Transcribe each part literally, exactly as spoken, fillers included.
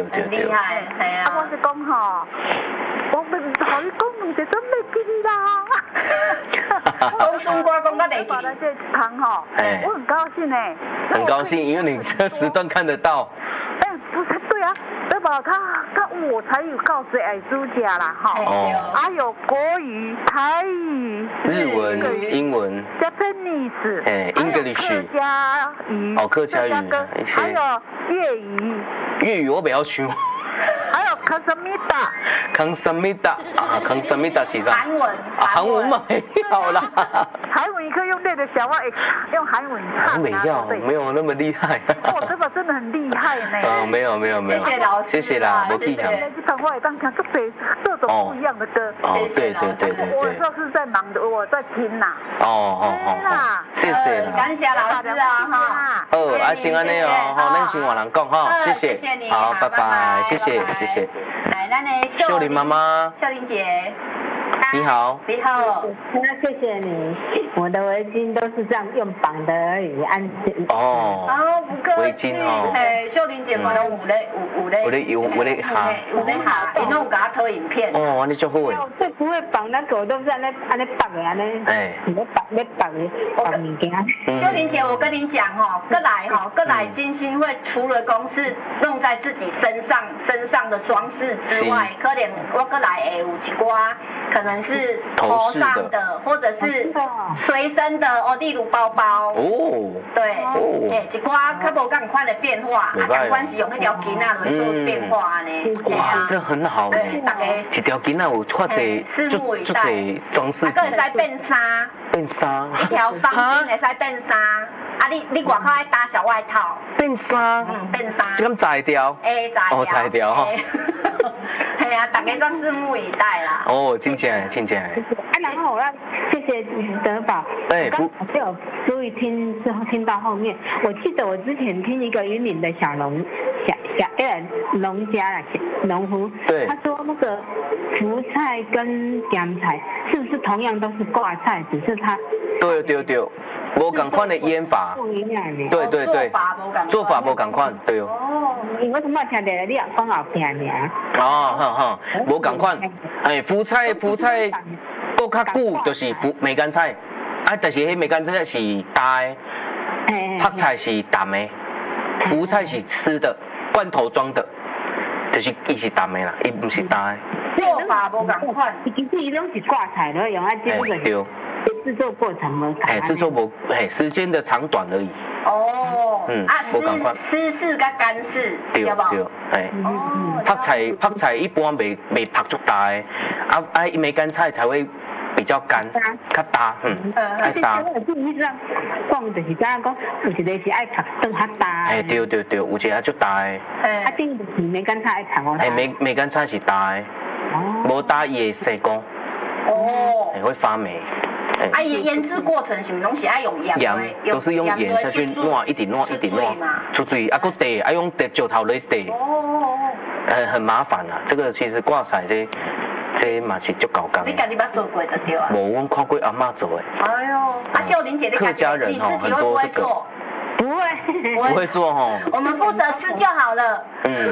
对对。 厉害，系啊。 啊，我是讲吼，我咪唔同你讲两个都袂记啦。 讲孙瓜讲到袂记。 来这堂吼，我很高兴哎。 很高兴，因为你这时段看得到。 哎，不是对啊，对吧？他他我才有告诉爱主家啦，哈。 哦。 还有国语、台语、 日文、英文。 Japanese。 哎 ，English。 客家语。 哦，客家语。 还有粤语。 粤语我不要学。 还有康萨米达。 康萨米达啊，康萨米达是啥？ 韩文。 啊，韩文嘛没有啦。 韩文可以用那个小外用韩文唱。 没有，没有那么厉害。 哦，这个真的很厉害呢。 嗯，没有没有没有。 谢谢老师。 谢谢啦，我记下。 这场我也当唱各种各种不一样的歌。 哦，对对对对对。 我这是在忙的，我在听呐。 哦哦哦。谢谢啦。 感谢老师啊哈。 哦，啊，先安尼哦，哈，咱先话人讲哈，谢谢。 谢谢你。 好，拜拜，谢谢谢谢。 来，咱的秀玲妈妈。 秀玲姐。 你好， 你好， 那谢谢你。我的围巾都是这样用绑的而已，按哦， 哦，不客气。 围巾哦， 哎，秀玲姐嘛，有咧有有咧有咧有有咧下， 有咧下，伊拢有给她偷影片。 哦，你足好诶。 我最不会绑那个，我都是安尼安尼绑的安尼。哎，你绑你绑的绑物件。 秀玲姐，我跟你讲哦，过来哈，过来金星会除了公式弄在自己身上身上的装饰之外，可能我过来会有一寡可能。是头上的，或者是随身的哦，例如包包。哦。对。哦。哎，一寡较无咁款的变化，啊，同款是用迄条巾啊来做变化呢。 哇，这很好嘞。大家一条巾啊有偌济， 拭目以待。 装饰。 啊，佫会使变衫。 变衫。 一条方巾会使变衫，啊，你你外口爱搭小外套。 变衫。 嗯，变衫。 是咁裁掉。 哎，裁掉。 哦，裁掉哈。 系啊，大家再拭目以待啦。 哦，听起来，听起来。 啊，然后我要谢谢德宝。 哎， 不，我有注意听之后听到后面，我记得我之前听一个云林的小农小小哎农家啦，农夫， 对， 他说那个福菜跟咸菜是不是同样都是挂菜，只是他对对对，无同款的腌法。对对对，做法无同款，对哦。 你为什么听到你也讲后边呢？ 哦，好好，无同款。哎，福菜福菜，搁较久就是福梅干菜，啊，但是迄梅干菜是搭的，泡菜是淡的，福菜是湿的，罐头装的，就是伊是淡的啦，伊不是搭的。 做法无同款， 其实伊拢是挂菜的，用啊这个。对。制作过程无哎，制作无哎，时间的长短而已。 哦，嗯，啊，湿湿式甲干式， 对对，哎，哦，泡菜泡菜一般未未泡足大的，啊啊，梅干菜才会比较干，较大，嗯，爱大。 我是你讲，讲就是讲讲，有一个是爱泡汤较大。 哎，对对对，有一个足大的。 哎，啊，顶就是梅干菜爱泡哦。 哎，梅梅干菜是大的，无大伊会生光，哦，会发霉。 啊，腌腌制过程是毋拢是爱用盐？ 盐都是用盐下去弄，一直弄一直弄，出水啊，搁地啊用地石头来地。哦。呃，很麻烦啊，这个其实挂菜这这嘛是足高工。 你家己捌做过就对啊。 无，阮看过阿嬷做的。 哎呦，啊秀玲姐， 客家人哦，很多这个。 不会。 不会做吼。 我们负责吃就好了。嗯。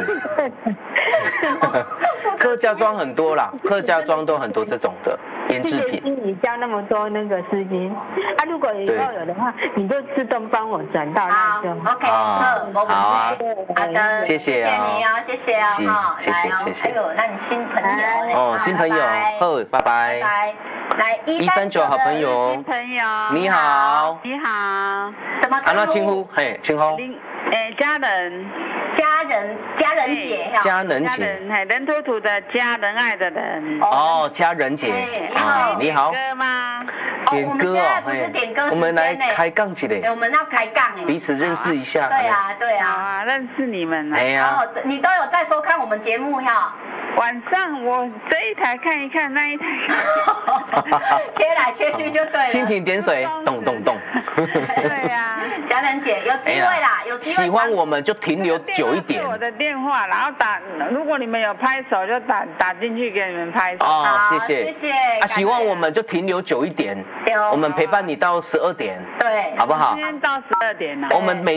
客家庄很多啦，客家庄都很多这种的。腌制品。 你教那么多那个丝巾，啊，如果以后有的话，你就自动帮我转到那就。 OK， 好，没问题。好的， 谢谢啊， 谢谢你哦，谢谢哦，哈， 谢谢谢谢。 还有那你新朋友哦，新朋友，好，拜拜。 拜。来，一三九好朋友。 新朋友。 你好。 你好。 怎么称呼？ 啊，那称呼，嘿，称呼。 诶，家人。 家人，家人姐哈。 家人姐。 嘿，人土土的家，仁爱的人。 哦，家人姐。啊，你好。 歌吗？ 点歌哦， 不是点歌时间我们来开杠起来。 我们要开杠哎。 彼此认识一下。 对啊，对啊。 啊，认识你们了。 哎呀。 哦，你都有在收看我们节目哈。 晚上我这一台看一看，那一台。 切来切去就对了。 蜻蜓点水，咚咚咚。 对呀， 佳仁姐有机会啦，有机会。 喜欢我们就停留久一点。 我的电话，然后打，如果你们有拍手就打打进去给你们拍手。 哦，谢谢谢谢。 啊，喜欢我们就停留久一点，我们陪伴你到十二点， 对， 好不好？ 今天到十二点了。 我们每